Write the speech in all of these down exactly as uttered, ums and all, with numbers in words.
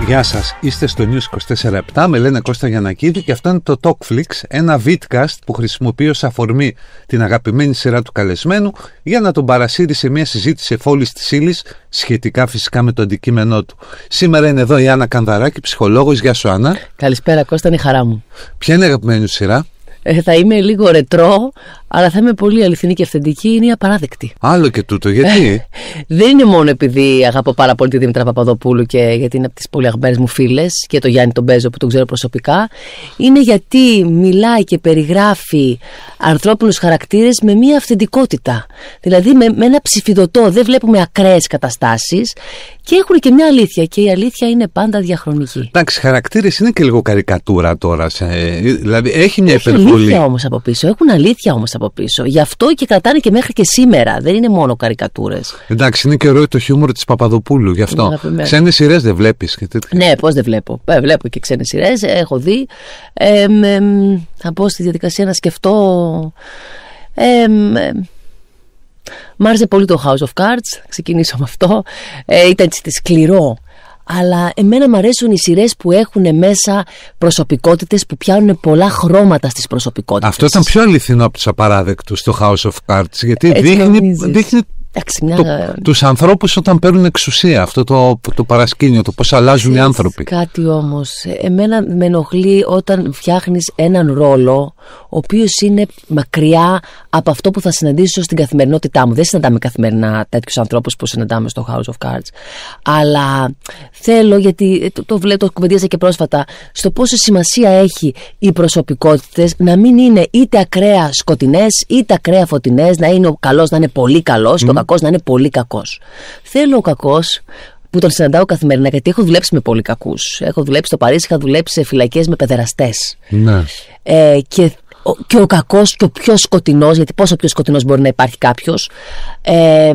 Γεια σας, είστε στο News είκοσι τέσσερα επτά, με λένε Κώστα Γιαννακίδη και αυτό είναι το Talkflix, ένα vidcast που χρησιμοποιεί ως αφορμή την αγαπημένη σειρά του καλεσμένου για να τον παρασύρει σε μια συζήτηση εφόλης της ύλης, σχετικά φυσικά με το αντικείμενό του. Σήμερα είναι εδώ η Άννα Κανδαράκη, ψυχολόγος. Γεια σου, Άννα. Καλησπέρα, Κώστα, είναι η χαρά μου. Ποια είναι η αγαπημένη σου σειρά? Ε, θα είμαι λίγο ρετρό, αλλά θα είμαι πολύ αληθινή και αυθεντική. Είναι η Απαράδεκτη. Άλλο και τούτο, γιατί? Δεν είναι μόνο επειδή αγαπώ πάρα πολύ τη Δήμητρα Παπαδοπούλου και γιατί είναι από τις πολύ αγαπημένες μου φίλες, και το Γιάννη τον Μπέζο που τον ξέρω προσωπικά. Είναι γιατί μιλάει και περιγράφει ανθρώπινους χαρακτήρες με μια αυθεντικότητα. Δηλαδή με, με ένα ψηφιδωτό. Δεν βλέπουμε ακραίες καταστάσεις και έχουν και μια αλήθεια. Και η αλήθεια είναι πάντα διαχρονική. Εντάξει, χαρακτήρες είναι και λίγο καρικατούρα τώρα. Σε, δηλαδή έχει μια υπερβολή. Έχουν αλήθεια όμως από πίσω. Έχουν αλήθεια όμως από πίσω. Γι' αυτό και κρατάνε και μέχρι και σήμερα. Δεν είναι μόνο καρικατούρες. Εντάξει, είναι και ωραίο το χιούμορ της Παπαδοπούλου. Γι' αυτό. Ξένες σειρές δεν βλέπεις? Ναι, πώς δεν βλέπω. Ε, βλέπω και ξένες σειρές. Έχω δει. Ε, ε, ε, θα πω στη διαδικασία να σκεφτώ. Ε, ε, Μ' άρεσε πολύ το House of Cards. Ξεκινήσω με αυτό. Ε, ήταν σκληρό. Αλλά εμένα μου αρέσουν οι σειρές που έχουν μέσα προσωπικότητες που πιάνουν πολλά χρώματα στις προσωπικότητες. Αυτό ήταν πιο αληθινό από τους Απαράδεκτους, το House of Cards, γιατί δείχνει, δείχνει μια... το, τους ανθρώπους όταν παίρνουν εξουσία. Αυτό το, το παρασκήνιο, το πώς αλλάζουν οι άνθρωποι. Κάτι όμως, εμένα με ενοχλεί όταν φτιάχνεις έναν ρόλο ο οποίος είναι μακριά από αυτό που θα συναντήσω στην καθημερινότητά μου. Δεν συναντάμε καθημερινά τέτοιους ανθρώπους που συναντάμε στο House of Cards. Αλλά θέλω, γιατί το, το βλέπω, το κουβεντίασα και πρόσφατα, στο πόσο σημασία έχει οι προσωπικότητες να μην είναι είτε ακραία σκοτεινές είτε ακραία φωτεινές, να είναι ο καλός να είναι πολύ καλός mm. και ο κακός να είναι πολύ κακός. Θέλω ο κακός που τον συναντάω καθημερινά, γιατί έχω δουλέψει με πολύ κακούς. Έχω δουλέψει στο Παρίσι, είχα δουλέψει σε φυλακές με παιδεραστές. Ναι. Ε, και, ο, και ο κακός και ο πιο σκοτεινός, γιατί πόσο πιο σκοτεινός μπορεί να υπάρχει κάποιος, ε,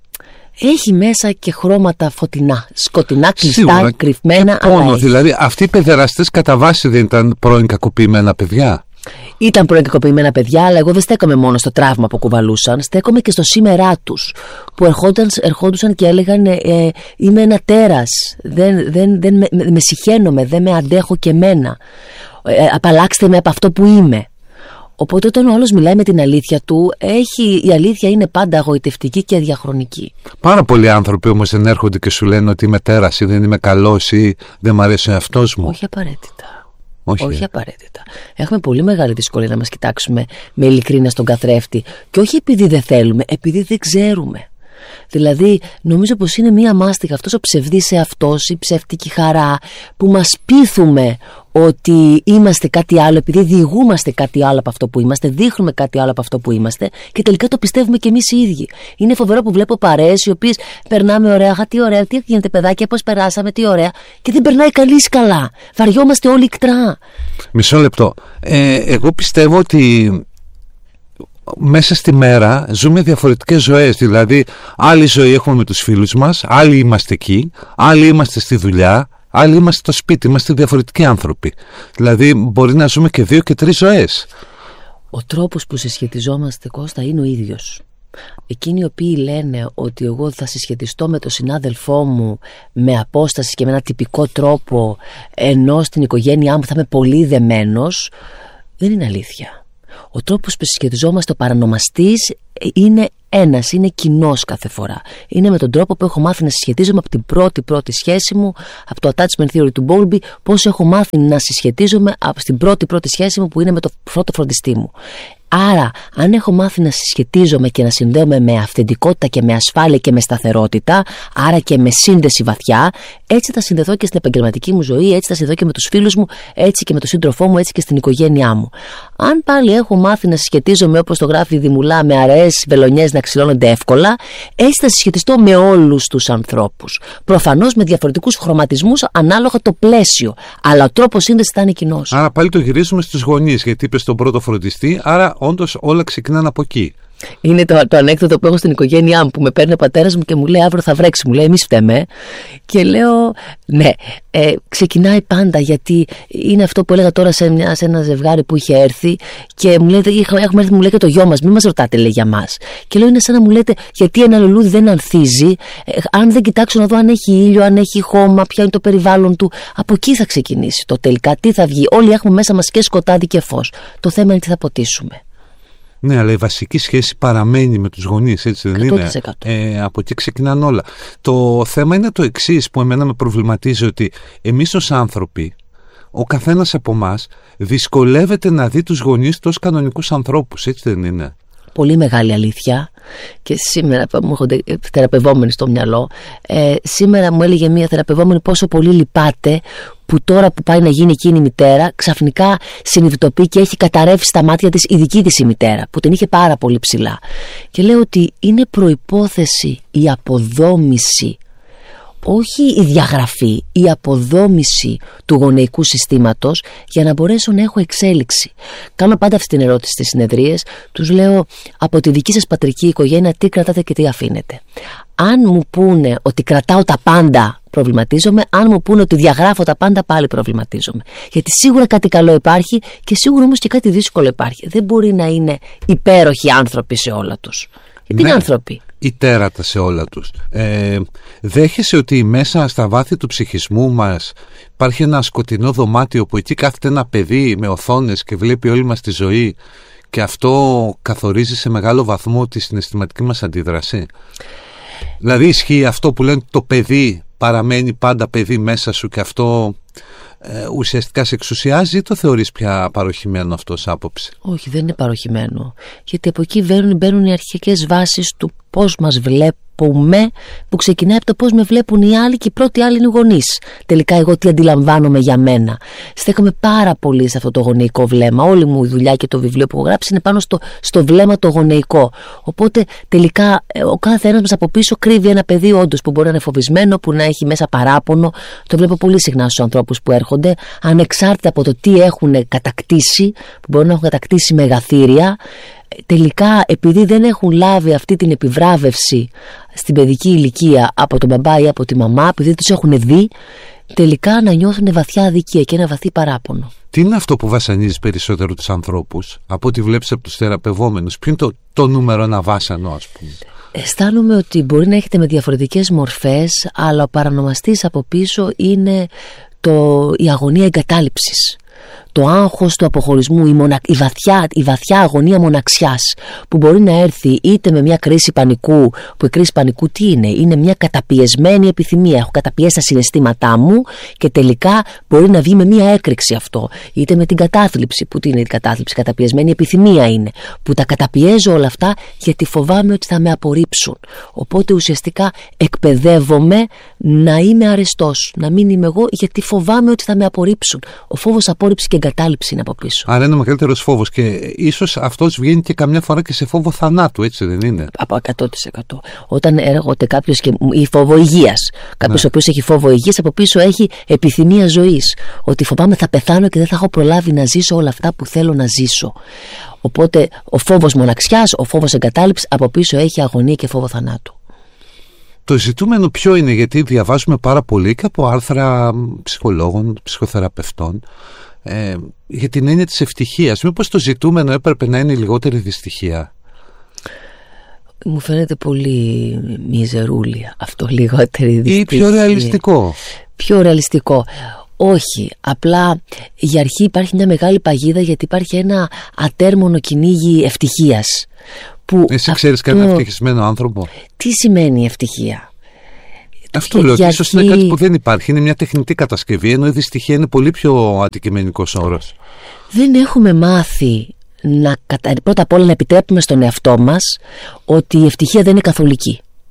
έχει μέσα και χρώματα φωτεινά, σκοτεινά, κλειστά, σίγουρα, κρυφμένα. Και πόνο, δηλαδή αυτοί οι παιδεραστές κατά βάση δεν ήταν πρώην κακοποιημένα παιδιά? Ήταν πρώην κακοποιημένα παιδιά, αλλά εγώ δεν στέκομαι μόνο στο τραύμα που κουβαλούσαν, στέκομαι και στο σήμερά τους, που ερχόταν, ερχόντουσαν και έλεγαν ε, είμαι ένα τέρας, δεν, δεν, δεν με, με συχαίνομαι, δεν με αντέχω και εμένα, ε, απαλλάξτε με από αυτό που είμαι. Οπότε όταν ο άλλος μιλάει με την αλήθεια του, έχει, η αλήθεια είναι πάντα αγωιτευτική και διαχρονική. Πάρα πολλοί άνθρωποι όμως δεν έρχονται και σου λένε ότι είμαι τέρας ή δεν είμαι καλός ή δεν μ' αρέσει ο εαυτός μου. Όχι απαραίτητα. Όχι, όχι απαραίτητα. Έχουμε πολύ μεγάλη δυσκολία να μας κοιτάξουμε με ειλικρίνεια στον καθρέφτη. Και όχι επειδή δεν θέλουμε, επειδή δεν ξέρουμε. Δηλαδή, νομίζω πως είναι μία μάστιγα αυτός ο ψευδής εαυτός, η ψεύτικη χαρά, που μας πείθουμε ότι είμαστε κάτι άλλο, επειδή διηγούμαστε κάτι άλλο από αυτό που είμαστε, δείχνουμε κάτι άλλο από αυτό που είμαστε, και τελικά το πιστεύουμε κι εμείς οι ίδιοι. Είναι φοβερό που βλέπω παρέες οι οποίες περνάμε ωραία, χα, τι ωραία, τι γίνεται παιδάκια, πώς περάσαμε, τι ωραία, και δεν περνάει κανείς καλά. Βαριόμαστε όλοι ικτρά. Μισό λεπτό. Ε, εγώ πιστεύω ότι μέσα στη μέρα ζούμε διαφορετικές ζωές. Δηλαδή, άλλη ζωή έχουμε με τους φίλους μας, άλλοι είμαστε εκεί, άλλοι είμαστε στη δουλειά, άλλοι είμαστε στο σπίτι, είμαστε διαφορετικοί άνθρωποι. Δηλαδή, μπορεί να ζούμε και δύο και τρεις ζωές. Ο τρόπος που συσχετιζόμαστε, Κώστα, είναι ο ίδιος. Εκείνοι οι οποίοι λένε ότι εγώ θα συσχετιστώ με τον συνάδελφό μου με απόσταση και με ένα τυπικό τρόπο, ενώ στην οικογένειά μου θα είμαι πολύ δεμένος, δεν είναι αλήθεια. Ο τρόπος που συσχετιζόμαστε, ο παρανομαστής, είναι ένας, είναι κοινός κάθε φορά. Είναι με τον τρόπο που έχω μάθει να συσχετίζομαι από την πρώτη πρώτη σχέση μου, από το attachment theory του Bowlby, πώς έχω μάθει να συσχετίζομαι από την πρώτη πρώτη σχέση μου που είναι με το πρώτο φροντιστή μου. Άρα, αν έχω μάθει να συσχετίζομαι και να συνδέομαι με αυθεντικότητα και με ασφάλεια και με σταθερότητα, άρα και με σύνδεση βαθιά, έτσι θα συνδεθώ και στην επαγγελματική μου ζωή, έτσι θα συνδεθώ και με τους φίλους μου, έτσι και με τον σύντροφό μου, έτσι και στην οικογένειά μου. Αν πάλι έχω μάθει να συσχετίζομαι, όπως το γράφει η Δημουλά, με αραιές βελονιές να ξυλώνονται εύκολα, έτσι θα συσχετιστώ με όλους τους ανθρώπους. Προφανώς με διαφορετικούς χρωματισμούς ανάλογα το πλαίσιο, αλλά ο τρόπος σύνδεσης θα είναι κοινός. Άρα πάλι το γυρίζουμε στους γονείς, γιατί είπες τον πρώτο φροντιστή, άρα όντως όλα ξεκινάνε από εκεί. Είναι το, το ανέκδοτο που έχω στην οικογένειά μου, που με παίρνει ο πατέρας μου και μου λέει αύριο θα βρέξει. Μου λέει εμείς φταίμε. Και λέω ναι, ε, ξεκινάει πάντα, γιατί είναι αυτό που έλεγα τώρα σε, μια, σε ένα ζευγάρι που είχε έρθει και μου λέει, έχουμε έρθει, μου λέει και το γιο μας, μην μας ρωτάτε, λέει, για μας. Και λέω είναι σαν να μου λέτε γιατί ένα λουλούδι δεν ανθίζει, ε, αν δεν κοιτάξω να δω αν έχει ήλιο, αν έχει χώμα, ποιο είναι το περιβάλλον του. Από εκεί θα ξεκινήσει το τελικά, τι θα βγει. Όλοι έχουμε μέσα μας και σκοτάδι και φως. Το θέμα είναι τι θα ποτίσουμε. Ναι, αλλά η βασική σχέση παραμένει με τους γονείς, έτσι δεν είναι? Ε, από εκεί ξεκινάνε όλα. Το θέμα είναι το εξής που εμένα με προβληματίζει, ότι εμείς ως άνθρωποι, ο καθένας από εμάς δυσκολεύεται να δει τους γονείς του ως κανονικούς ανθρώπους, έτσι δεν είναι? Πολύ μεγάλη αλήθεια. Και σήμερα μου έρχονται θεραπευόμενοι στο μυαλό. Ε, σήμερα μου έλεγε μία θεραπευόμενη πόσο πολύ λυπάται που τώρα που πάει να γίνει εκείνη η μητέρα, ξαφνικά συνειδητοποιεί και έχει καταρρεύσει στα μάτια της η δική της η μητέρα, που την είχε πάρα πολύ ψηλά. Και λέω ότι είναι προϋπόθεση η αποδόμηση, όχι η διαγραφή, η αποδόμηση του γονεϊκού συστήματος για να μπορέσω να έχω εξέλιξη. Κάνω πάντα αυτή την ερώτηση στις συνεδρίες, τους λέω από τη δική σας πατρική οικογένεια τι κρατάτε και τι αφήνετε. Αν μου πούνε ότι κρατάω τα πάντα, προβληματίζομαι. Αν μου πούνε ότι διαγράφω τα πάντα, πάλι προβληματίζομαι. Γιατί σίγουρα κάτι καλό υπάρχει και σίγουρα όμως και κάτι δύσκολο υπάρχει. Δεν μπορεί να είναι υπέροχοι άνθρωποι σε όλα τους. Γιατί ναι, είναι άνθρωποι. Ή τέρατα σε όλα τους. Ε, δέχεσαι ότι μέσα στα βάθη του ψυχισμού μας υπάρχει ένα σκοτεινό δωμάτιο που εκεί κάθεται ένα παιδί με οθόνες και βλέπει όλη μας τη ζωή και αυτό καθορίζει σε μεγάλο βαθμό τη συναισθηματική μας αντίδραση? Δηλαδή ισχύει αυτό που λένε το παιδί παραμένει πάντα παιδί μέσα σου και αυτό ε, ουσιαστικά σε εξουσιάζει, ή το θεωρείς πια παροχημένο αυτό ως άποψη? Όχι, δεν είναι παροχημένο. Γιατί από εκεί μπαίνουν, μπαίνουν οι αρχικές βάσεις του πώς μας βλέπουμε, που ξεκινάει από το πώς με βλέπουν οι άλλοι και οι πρώτοι άλλοι είναι οι γονείς. Τελικά εγώ τι αντιλαμβάνομαι για μένα. Στέκομαι πάρα πολύ σε αυτό το γονεϊκό βλέμμα. Όλη μου η δουλειά και το βιβλίο που έχω γράψει είναι πάνω στο, στο βλέμμα το γονεϊκό. Οπότε τελικά ο κάθε ένας μας από πίσω κρύβει ένα παιδί όντως που μπορεί να είναι φοβισμένο, που να έχει μέσα παράπονο. Το βλέπω πολύ συχνά στους ανθρώπους που έρχονται, ανεξάρτητα από το τι έχουν κατακτήσει, που μπορεί να έχουν κατακτήσει μεγαθύρια. Τελικά επειδή δεν έχουν λάβει αυτή την επιβράβευση στην παιδική ηλικία από τον μπαμπά ή από τη μαμά, επειδή δεν τους έχουν δει, τελικά να νιώθουν βαθιά αδικία και ένα βαθύ παράπονο. Τι είναι αυτό που βασανίζει περισσότερο τους ανθρώπους από ό,τι βλέπεις από τους θεραπευόμενους? Ποιο είναι το, το νούμερο ένα βάσανο, ας πούμε? Αισθάνομαι ότι μπορεί να έχετε με διαφορετικές μορφές, αλλά ο παρανομαστής από πίσω είναι το, η αγωνία εγκατάλειψης. Το άγχος του αποχωρισμού, η, μονα... η, βαθιά, η βαθιά αγωνία μοναξιάς, που μπορεί να έρθει είτε με μια κρίση πανικού, που η κρίση πανικού τι είναι? Είναι μια καταπιεσμένη επιθυμία. Έχω καταπιέσει τα συναισθήματά μου και τελικά μπορεί να βγει με μια έκρηξη αυτό. Είτε με την κατάθλιψη, που τι είναι η κατάθλιψη? Καταπιεσμένη επιθυμία είναι. Που τα καταπιέζω όλα αυτά γιατί φοβάμαι ότι θα με απορρίψουν. Οπότε ουσιαστικά εκπαιδεύομαι να είμαι αρεστός, να μην είμαι εγώ, γιατί φοβάμαι ότι θα με απορρίψουν. Ο φόβος απόρριψη και εγκατάλειψη είναι από πίσω. Άρα είναι ο μεγαλύτερος φόβος και ίσως αυτός βγαίνει και καμιά φορά και σε φόβο θανάτου, έτσι δεν είναι? Από εκατό τοις εκατό. Όταν έρχεται κάποιος και ή φόβο υγείας, κάποιος ναι. ο οποίος έχει φόβο υγείας, από πίσω έχει επιθυμία ζωής. Ότι φοβάμαι θα πεθάνω και δεν θα έχω προλάβει να ζήσω όλα αυτά που θέλω να ζήσω. Οπότε ο φόβος μοναξιάς, ο φόβος εγκατάλειψης, από πίσω έχει αγωνία και φόβο θανάτου. Το ζητούμενο ποιο είναι? Γιατί διαβάζουμε πάρα πολύ και από άρθρα ψυχολόγων, ψυχοθεραπευτών, ε, για την έννοια της ευτυχίας. Μήπως το ζητούμενο έπρεπε να είναι η λιγότερη δυστυχία? Μου φαίνεται πολύ μιζερούλια αυτό, λιγότερη δυστυχία. Ή πιο ρεαλιστικό? Πιο ρεαλιστικό. Όχι, απλά για αρχή υπάρχει μια μεγάλη παγίδα, γιατί υπάρχει ένα ατέρμονο κυνήγι ευτυχίας. Που Εσύ ξέρεις αυτό... κανένα ευτυχισμένο άνθρωπο? Τι σημαίνει ευτυχία? Αυτό λέω, γιατί... ίσως είναι κάτι που δεν υπάρχει. Είναι μια τεχνητή κατασκευή, ενώ η δυστυχία είναι πολύ πιο αντικειμενικός όρος. Δεν έχουμε μάθει να, πρώτα απ' όλα να επιτρέπουμε στον εαυτό μας ότι η ευτυχία δεν είναι καθολική.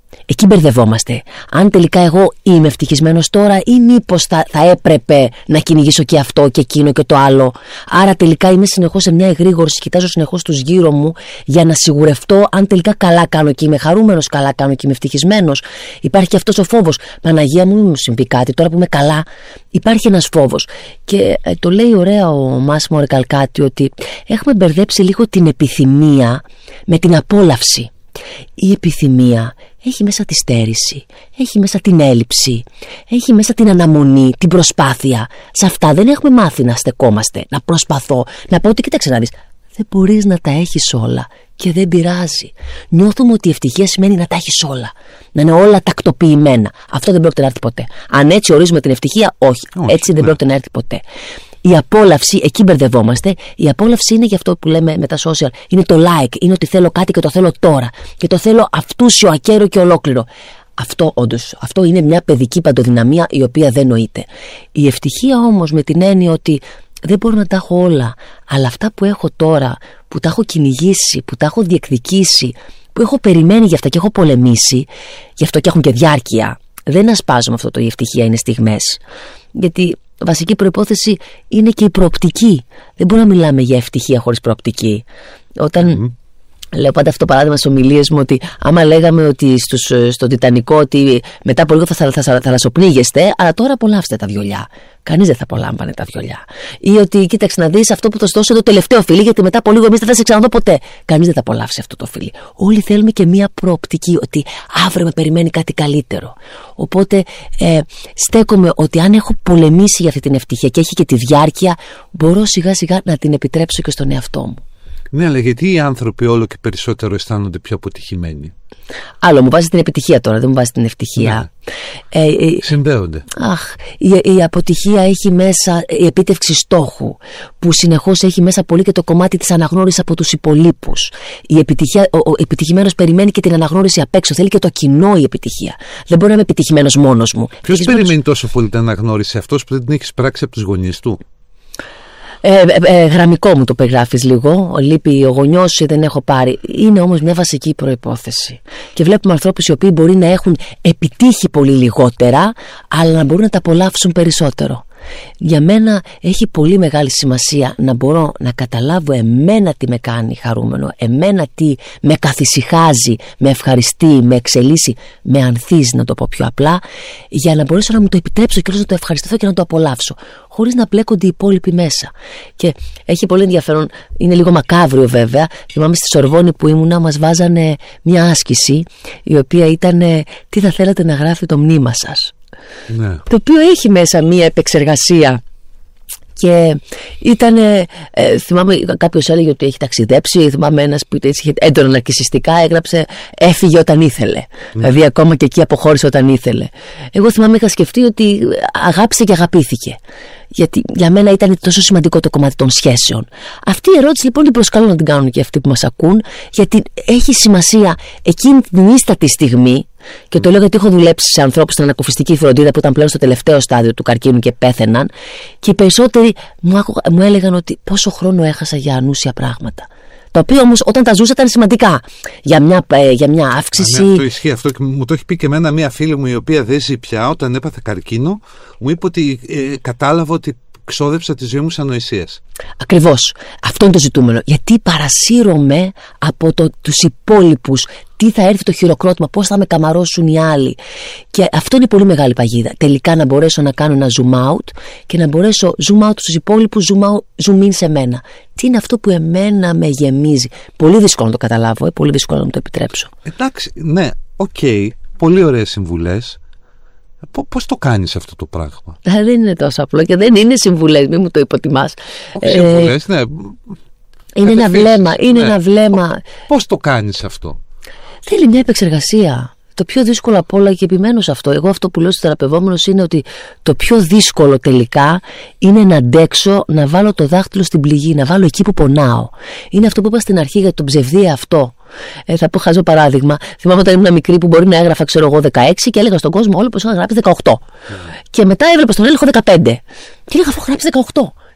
Εκεί μπερδευόμαστε. Αν τελικά εγώ είμαι ευτυχισμένος τώρα ή μήπως θα, θα έπρεπε να κυνηγήσω και αυτό και εκείνο και το άλλο. Άρα τελικά είμαι συνεχώς σε μια εγρήγορση, κοιτάζω συνεχώς τους γύρω μου για να σιγουρευτώ αν τελικά καλά κάνω και είμαι χαρούμενος, καλά κάνω και είμαι ευτυχισμένος. Υπάρχει και αυτός ο φόβος. Παναγία μου, μην μου συμβεί κάτι τώρα που είμαι καλά. Υπάρχει ένας φόβος. Και ε, το λέει ωραία ο Μάσιμο Ρεκαλκάτη ότι έχουμε μπερδέψει λίγο την επιθυμία με την απόλαυση. Η επιθυμία έχει μέσα τη στέρηση, έχει μέσα την έλλειψη, έχει μέσα την αναμονή, την προσπάθεια. Σε αυτά δεν έχουμε μάθει να στεκόμαστε, να προσπαθώ, να πω ότι κοίταξε να δεις, δεν μπορείς να τα έχεις όλα και δεν πειράζει. Νιώθουμε ότι η ευτυχία σημαίνει να τα έχεις όλα, να είναι όλα τακτοποιημένα. Αυτό δεν πρόκειται να έρθει ποτέ. Αν έτσι ορίζουμε την ευτυχία, όχι, όχι έτσι ναι. δεν πρόκειται να έρθει ποτέ. Η απόλαυση, εκεί μπερδευόμαστε. Η απόλαυση είναι για αυτό που λέμε με τα social. Είναι το like, είναι ότι θέλω κάτι και το θέλω τώρα. Και το θέλω αυτούσιο, ακέραιο και ολόκληρο. Αυτό όντως, αυτό είναι μια παιδική παντοδυναμία η οποία δεν νοείται. Η ευτυχία όμως με την έννοια ότι δεν μπορώ να τα έχω όλα, αλλά αυτά που έχω τώρα, που τα έχω κυνηγήσει, που τα έχω διεκδικήσει, που έχω περιμένει γι' αυτά και έχω πολεμήσει, γι' αυτό και έχουν και διάρκεια. Δεν ασπάζομαι αυτό το η ευτυχία είναι στιγμές. Γιατί βασική προϋπόθεση είναι και η προοπτική. Δεν μπορούμε να μιλάμε για ευτυχία χωρίς προοπτική. Όταν mm-hmm. λέω πάντα αυτό το παράδειγμα στις ομιλίες μου, ότι άμα λέγαμε ότι στους, στον Τιτανικό ότι μετά από λίγο θα, θα, θα, θα θαλασσοπνίγεστε, αλλά τώρα απολαύστε τα βιολιά. Κανείς δεν θα απολάμβανε τα βιολιά. Ή ότι κοίταξε να δεις αυτό που θα σου δώσω το τελευταίο φιλί, γιατί μετά από λίγο εμείς δεν θα σε ξαναδώ ποτέ. Κανείς δεν θα απολαύσει αυτό το φιλί. Όλοι θέλουμε και μία προοπτική, ότι αύριο με περιμένει κάτι καλύτερο. Οπότε ε, στέκομαι ότι αν έχω πολεμήσει για αυτή την ευτυχία και έχει και τη διάρκεια, μπορώ σιγά σιγά να την επιτρέψω και στον εαυτό μου. Ναι, αλλά γιατί οι άνθρωποι όλο και περισσότερο αισθάνονται πιο αποτυχημένοι? Άλλο, μου βάζει την επιτυχία τώρα, δεν μου βάζει την ευτυχία. Ναι. Ε, ε, Συνδέονται. Αχ, η, η αποτυχία έχει μέσα η επίτευξη στόχου, που συνεχώς έχει μέσα πολύ και το κομμάτι της αναγνώρισης από τους υπολείπους. Η επιτυχία, ο, ο επιτυχημένος περιμένει και την αναγνώριση απ' έξω. Θέλει και το κοινό η επιτυχία. Δεν μπορεί να είμαι επιτυχημένος μόνος μου. Ποιος περιμένει τόσο πολύ την αναγνώριση? Αυτός που δεν την έχει πράξει από τους γονείς του? Ε, ε, ε, γραμμικό μου το περιγράφεις λίγο. Λείπει ο γονιός, δεν έχω πάρει. Είναι όμως μια βασική προϋπόθεση. Και βλέπουμε ανθρώπους οι οποίοι μπορεί να έχουν επιτύχει πολύ λιγότερα, αλλά να μπορούν να τα απολαύσουν περισσότερο. Για μένα έχει πολύ μεγάλη σημασία να μπορώ να καταλάβω εμένα τι με κάνει χαρούμενο, εμένα τι με καθησυχάζει, με ευχαριστεί, με εξελίσσει, με ανθίζει, να το πω πιο απλά, για να μπορέσω να μου το επιτρέψω και να το ευχαριστηθώ και να το απολαύσω, χωρίς να μπλέκονται οι υπόλοιποι μέσα. Και έχει πολύ ενδιαφέρον, είναι λίγο μακάβριο βέβαια. Θυμάμαι στη Σορβόνη που ήμουνα, μας βάζανε μια άσκηση η οποία ήταν τι θα θέλατε να γράφει το μνήμα σας. Ναι. Το οποίο έχει μέσα μία επεξεργασία. Και ήταν, ε, θυμάμαι κάποιος έλεγε ότι έχει ταξιδέψει. Θυμάμαι ένας που είχε έντονα ναρκισσιστικά, έγραψε έφυγε όταν ήθελε. Ναι. Δηλαδή ακόμα και εκεί αποχώρησε όταν ήθελε. Εγώ θυμάμαι είχα σκεφτεί ότι αγάπησε και αγαπήθηκε. Γιατί για μένα ήταν τόσο σημαντικό το κομμάτι των σχέσεων. Αυτή η ερώτηση λοιπόν την προσκαλώ να την κάνουν και αυτοί που μας ακούν, γιατί έχει σημασία εκείνη την ίστατη στιγμή. Και το λέω γιατί έχω δουλέψει σε ανθρώπους στην ανακουφιστική φροντίδα που ήταν πλέον στο τελευταίο στάδιο του καρκίνου και πέθαιναν. Και οι περισσότεροι μου, μου έλεγαν ότι πόσο χρόνο έχασα για ανούσια πράγματα. Τα οποία όμως όταν τα ζούσα ήταν σημαντικά για μια, για μια αύξηση. Ναι, αυτό ισχύει. Αυτό μου το έχει πει και εμένα μια φίλη μου η οποία δεν ζει πια. Όταν έπαθε καρκίνο, μου είπε ότι ε, κατάλαβα ότι ξόδεψα τη ζωή μου σε ανοησίες. Ακριβώς. Αυτό είναι το ζητούμενο. Γιατί παρασύρωμαι από το, τους υπόλοιπους. Τι θα έρθει το χειροκρότημα, πώς θα με καμαρώσουν οι άλλοι. Και αυτό είναι πολύ μεγάλη παγίδα. Τελικά να μπορέσω να κάνω ένα zoom out και να μπορέσω zoom out στους υπόλοιπους, zoom, out, zoom in σε μένα. Τι είναι αυτό που εμένα με γεμίζει. Πολύ δύσκολο να το καταλάβω, ε, πολύ δύσκολο να μου το επιτρέψω. Εντάξει, ναι, οκ, okay, πολύ ωραίες συμβουλές. Πώς το κάνεις αυτό το πράγμα? Δεν είναι τόσο απλό και δεν είναι συμβουλές, μην μου το υποτιμάς. Όχι συμβουλές, ε, ναι. Είναι ένα βλέμμα, είναι ναι. ένα βλέμμα. Πώς το κάνεις αυτό? Θέλει μια επεξεργασία. Το πιο δύσκολο απ' όλα, και επιμένω σε αυτό, εγώ αυτό που λέω στους θεραπευόμενους είναι ότι το πιο δύσκολο τελικά είναι να αντέξω, να βάλω το δάχτυλο στην πληγή, να βάλω εκεί που πονάω. Είναι αυτό που είπα στην αρχή για τον ψευδή αυτό. Ε, θα πω χαζό παράδειγμα. Θυμάμαι όταν ήμουν μικρή που μπορεί να έγραφα, ξέρω εγώ, δεκαέξι και έλεγα στον κόσμο όλο πως είχα γράψει δεκαοκτώ. Mm. Και μετά έβλεπα στον έλεγχο δεκαπέντε. Και έλεγα, αφού γράψει δεκαοκτώ.